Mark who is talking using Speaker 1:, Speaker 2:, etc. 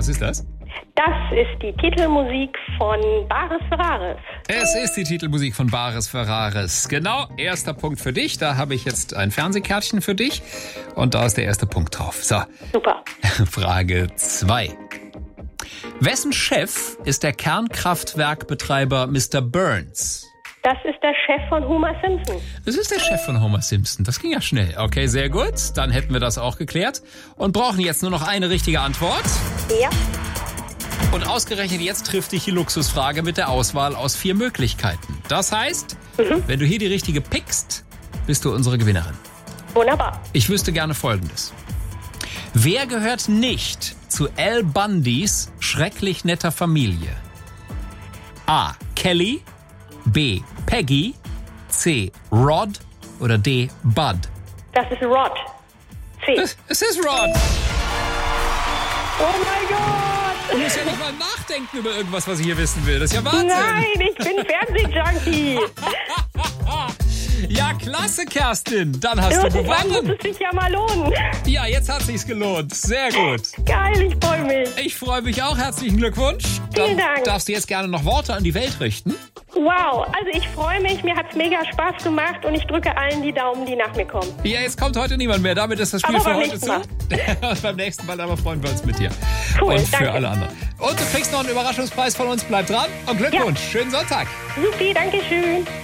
Speaker 1: Was ist das?
Speaker 2: Das ist die Titelmusik von Bares Ferraris.
Speaker 1: Es ist die Titelmusik von Bares Ferraris. Genau, erster Punkt für dich. Da habe ich jetzt ein Fernsehkärtchen für dich. Und da ist der erste Punkt drauf. So.
Speaker 2: Super.
Speaker 1: Frage 2. Wessen Chef ist der Kernkraftwerkbetreiber Mr. Burns?
Speaker 2: Das ist der Chef von Homer Simpson.
Speaker 1: Das ist der Chef von Homer Simpson. Das ging ja schnell. Okay, sehr gut. Dann hätten wir das auch geklärt. Und brauchen jetzt nur noch eine richtige Antwort.
Speaker 2: Ja.
Speaker 1: Und ausgerechnet jetzt trifft dich die Luxusfrage mit der Auswahl aus 4 Möglichkeiten. Das heißt, wenn du hier die richtige pickst, bist du unsere Gewinnerin.
Speaker 2: Wunderbar.
Speaker 1: Ich wüsste gerne Folgendes. Wer gehört nicht zu Al Bundys schrecklich netter Familie? A. Kelly, B. Peggy, C. Rod oder D. Bud?
Speaker 2: Das ist Rod. C.
Speaker 1: Es ist Rod.
Speaker 2: Oh mein Gott.
Speaker 1: Du musst ja nicht mal nachdenken über irgendwas, was ich hier wissen will. Das ist ja Wahnsinn.
Speaker 2: Nein, ich bin Fernsehjunkie.
Speaker 1: Ja, klasse, Kerstin. Dann hast du
Speaker 2: Irgendwann
Speaker 1: gewonnen.
Speaker 2: muss es sich ja mal lohnen.
Speaker 1: Ja, jetzt hat sich's gelohnt. Sehr gut.
Speaker 2: Geil, ich freue mich.
Speaker 1: Ich freue mich auch. Herzlichen Glückwunsch.
Speaker 2: Vielen
Speaker 1: Dann
Speaker 2: Dank.
Speaker 1: darfst du jetzt gerne noch Worte an die Welt richten.
Speaker 2: Wow, also ich freue mich, mir hat's mega Spaß gemacht und ich drücke allen die Daumen, die nach mir kommen.
Speaker 1: Ja, jetzt kommt heute niemand mehr. Damit ist das Spiel
Speaker 2: Aber
Speaker 1: für
Speaker 2: beim
Speaker 1: heute
Speaker 2: nächsten
Speaker 1: zu.
Speaker 2: Mal.
Speaker 1: Beim nächsten Mal aber freuen wir uns mit dir.
Speaker 2: Cool,
Speaker 1: und für
Speaker 2: danke.
Speaker 1: alle anderen. Und du kriegst noch einen Überraschungspreis von uns. Bleib dran und Glückwunsch. Schönen Sonntag.
Speaker 2: Supi, danke schön.